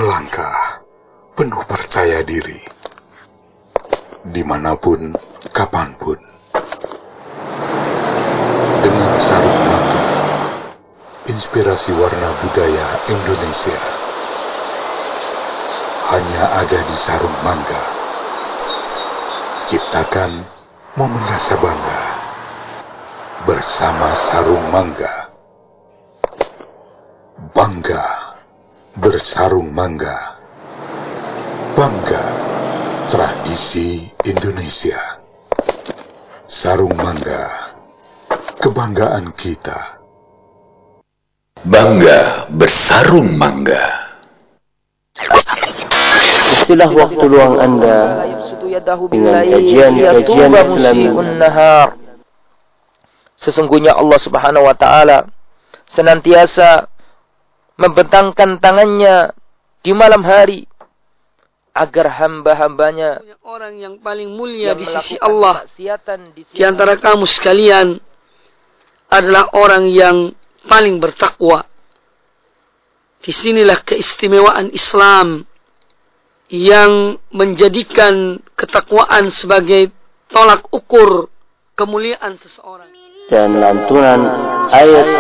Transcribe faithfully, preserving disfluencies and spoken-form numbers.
melangkah penuh percaya diri, dimanapun, kapanpun. Dengan sarung mangga, inspirasi warna budaya Indonesia hanya ada di sarung mangga. Ciptakan momen rasa bangga bersama sarung mangga. Bangga bersarung mangga. Bangga tradisi Indonesia. Sarung mangga, kebanggaan kita. Bangga bersarung mangga. Itulah waktu luang Anda dengan kajian-kajian Islami. Sesungguhnya Allah Subhanahu wa taala senantiasa membentangkan tangannya di malam hari agar hamba-hambanya, orang yang paling mulia di sisi Allah di antara kamu sekalian adalah orang yang paling bertakwa. Disinilah keistimewaan Islam yang menjadikan ketakwaan sebagai tolak ukur kemuliaan seseorang. Dan lantunan ayat